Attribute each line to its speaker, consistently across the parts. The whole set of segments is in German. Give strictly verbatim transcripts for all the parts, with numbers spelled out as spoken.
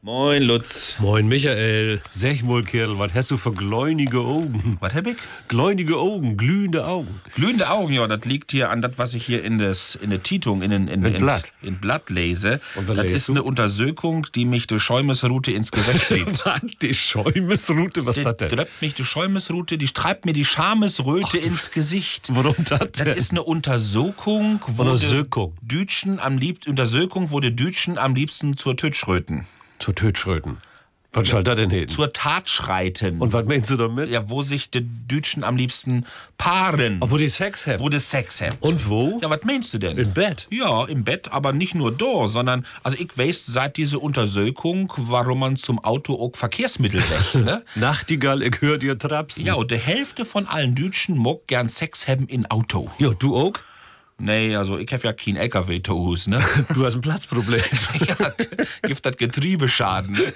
Speaker 1: Moin, Lutz.
Speaker 2: Moin, Michael. Sag mal, Kerl, was hast du für gläunige Augen?
Speaker 1: Was hab ich?
Speaker 2: Gläunige Augen, glühende Augen.
Speaker 1: Glühende Augen, ja, das liegt hier an das, was ich hier in das in der Titung, in den in,
Speaker 2: In
Speaker 1: in,
Speaker 2: Blatt.
Speaker 1: in Blatt lese.
Speaker 2: Und was
Speaker 1: das
Speaker 2: lest
Speaker 1: ist
Speaker 2: du?
Speaker 1: eine Untersuchung, die mich die Schäumesrute ins Gesicht treibt.
Speaker 2: Die Schäumesrute, was
Speaker 1: Die
Speaker 2: ist das denn?
Speaker 1: treibt mich die Schäumesrute, die treibt mir die Schamesröte ins Gesicht.
Speaker 2: Warum das denn?
Speaker 1: Das ist eine Untersuchung, wo
Speaker 2: Untersuchung.
Speaker 1: die Dütschen am liebsten Untersuchung, wo die Dütschen am liebsten zur Tüt schröten.
Speaker 2: Zur Tötschröten. Was soll das denn hin?
Speaker 1: Zur Tat schreiten.
Speaker 2: Und was meinst du damit?
Speaker 1: Ja, wo sich die Dütschen am liebsten paaren.
Speaker 2: Wo die Sex haben.
Speaker 1: Wo du Sex habt.
Speaker 2: Und wo?
Speaker 1: Ja, was meinst du denn?
Speaker 2: Im Bett.
Speaker 1: Ja, im Bett, aber nicht nur da, sondern, also ich weiß seit dieser Untersuchung, warum man zum Auto auch Verkehrsmittel sagt, ne?
Speaker 2: Nachtigall, ich hör dir trapsen.
Speaker 1: Ja, und die Hälfte von allen Dütschen mag gern Sex haben in Auto.
Speaker 2: Ja, du auch?
Speaker 1: Nee, also ich hab ja kein L K W zu Hause, ne?
Speaker 2: Du hast ein Platzproblem.
Speaker 1: Ja, gibt das Getriebeschaden. Ne?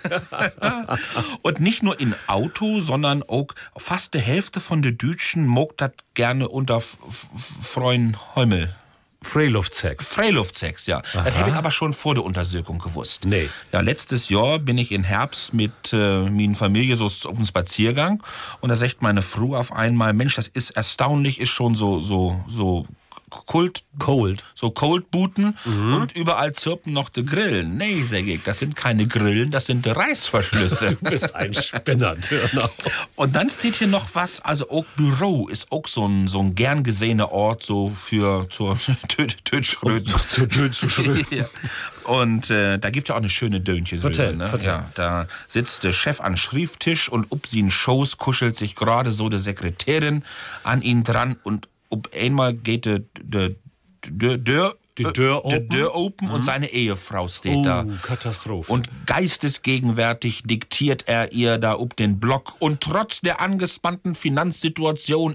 Speaker 1: Und nicht nur in Auto, sondern auch fast die Hälfte von den Dütschen mag das gerne unter F- F- freien Häumel.
Speaker 2: Freiluftsex.
Speaker 1: Freiluftsex, ja. Das habe ich aber schon vor der Untersuchung gewusst.
Speaker 2: Nee.
Speaker 1: Ja, letztes Jahr bin ich im Herbst mit äh, meiner Familie so auf einem Spaziergang und da sagt meine Frau auf einmal, Mensch, das ist erstaunlich, ist schon so, so, so Kult,
Speaker 2: Cold.
Speaker 1: so Coldbooten und überall zirpen noch die Grillen. Nee, sag ich, das sind keine Grillen, das sind die Reißverschlüsse.
Speaker 2: Du bist ein Spinner, Dörner.
Speaker 1: Und dann steht hier noch was, also auch Büro ist auch so ein, so ein gern gesehener Ort so für zur Tötschröten.
Speaker 2: Zur Tötschröten.
Speaker 1: Ja. Und äh, da gibt ja auch eine schöne Dönche.
Speaker 2: Vertell,
Speaker 1: ne?
Speaker 2: vertell.
Speaker 1: Ja, da sitzt der Chef an Schrifttisch und ob sie in Shows kuschelt sich gerade so die Sekretärin an ihn dran und ob einmal geht der der der der
Speaker 2: Die Tür open?
Speaker 1: Tür open und seine Ehefrau steht
Speaker 2: Oh,
Speaker 1: da.
Speaker 2: Katastrophe.
Speaker 1: Und geistesgegenwärtig diktiert er ihr da ob den Block. Und trotz der angespannten Finanzsituation